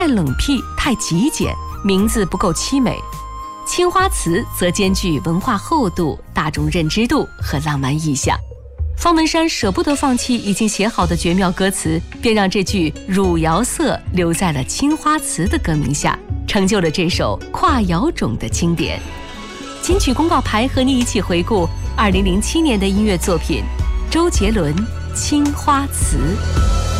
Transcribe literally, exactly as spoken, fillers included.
太冷僻、太极简，名字不够凄美。青花瓷则兼具文化厚度、大众认知度和浪漫意象。方文山舍不得放弃已经写好的绝妙歌词，便让这句汝窑色留在了青花瓷的歌名下，成就了这首跨窑种的经典。金曲公告牌和你一起回顾二零零七年的音乐作品，周杰伦《青花瓷》。